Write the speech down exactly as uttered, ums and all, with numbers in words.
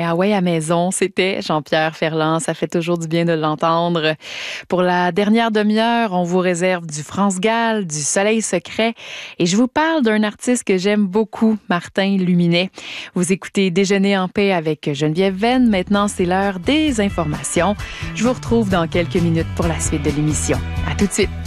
Ah ouais, à maison, c'était Jean-Pierre Ferland. Ça fait toujours du bien de l'entendre. Pour la dernière demi-heure, on vous réserve du France Gall, du Soleil secret. Et je vous parle d'un artiste que j'aime beaucoup, Martin Luminet. Vous écoutez Déjeuner en paix avec Geneviève Venn. Maintenant, c'est l'heure des informations. Je vous retrouve dans quelques minutes pour la suite de l'émission. À tout de suite.